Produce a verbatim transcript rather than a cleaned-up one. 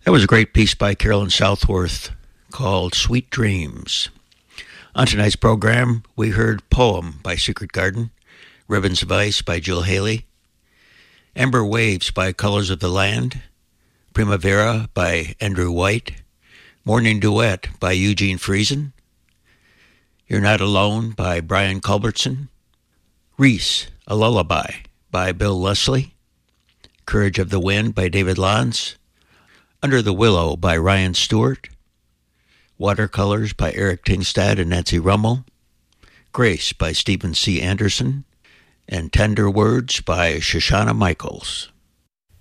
That was a great piece by Carolyn Southworth called Sweet Dreams. On tonight's program, we heard Poem by Secret Garden, Ribbons of Ice by Jill Haley, Ember Waves by Colors of the Land, Primavera by Andrew White, Morning Duet by Eugene Friesen, You're Not Alone by Brian Culbertson, Reese, A Lullaby by Bill Leslie, Courage of the Wind by David Lanz, Under the Willow by Ryan Stewart, Watercolors by Eric Tingstad and Nancy Rummel, Grace by Stephen C. Anderson, and Tender Words by Shoshana Michaels.